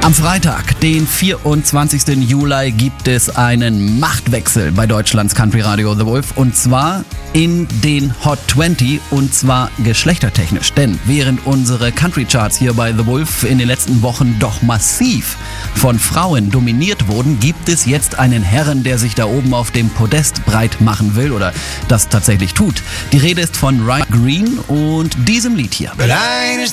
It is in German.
Am Freitag, den 24. Juli, gibt es einen Machtwechsel bei Deutschlands Country Radio The Wolf, und zwar in den Hot 20, und zwar geschlechtertechnisch. Denn während unsere Country Charts hier bei The Wolf in den letzten Wochen doch massiv von Frauen dominiert wurden, gibt es jetzt einen Herren, der sich da oben auf dem Podest breit machen will oder das tatsächlich tut. Die Rede ist von Ryan Green und diesem Lied hier. But I ain't as